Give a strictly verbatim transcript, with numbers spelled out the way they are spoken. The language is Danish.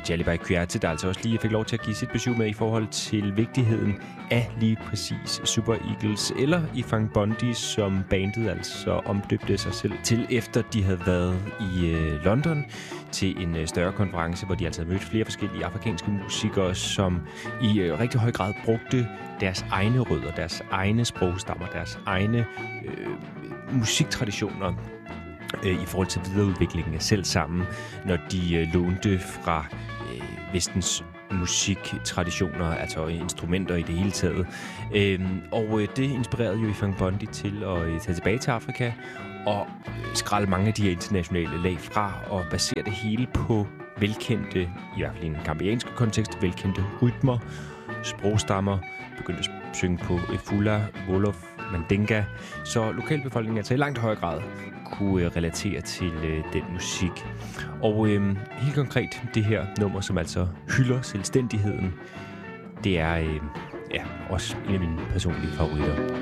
Jalibhai Kuyati, der altså også lige fik lov til at give sit besøg med i forhold til vigtigheden af lige præcis Super Eagles, eller Ifang Bondi, som bandet altså omdøbte sig selv til, efter de havde været i øh, London til en øh, større konference, hvor de altså havde mødt flere forskellige afrikanske musikere, som i øh, rigtig høj grad brugte deres egne rødder, deres egne sprogstammer, deres egne øh, musiktraditioner øh, i forhold til videreudviklingen af selv sammen, når de øh, lånte fra øh, vestens musiktraditioner, altså instrumenter i det hele taget. Øhm, og øh, det inspirerede jo Ifang Bondi til at øh, tage tilbage til Afrika og skralde mange af de her internationale lag fra og basere det hele på velkendte, i hvert fald i en gambiansk kontekst, velkendte rytmer, sprogstammer, begyndte at synge på Efula, Wolof, Mandinga, så lokalbefolkningen altså i langt højere grad kunne øh, relatere til øh, den musik. Og øh, helt konkret det her nummer, som altså hylder selvstændigheden, det er øh, ja, også en af mine personlige favoritter.